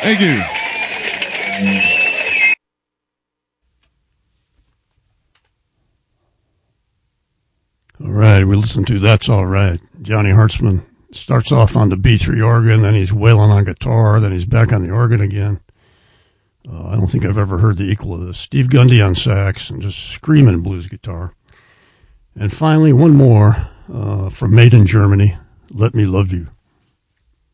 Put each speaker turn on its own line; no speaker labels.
Thank you.
All right, we listened to That's All Right. Johnny Hartzman starts off on the B3 organ, then he's wailing on guitar, then he's back on the organ again. I don't think I've ever heard the equal of this. Steve Gundy on sax and just screaming blues guitar. And finally, one more from Made in Germany, Let Me Love You.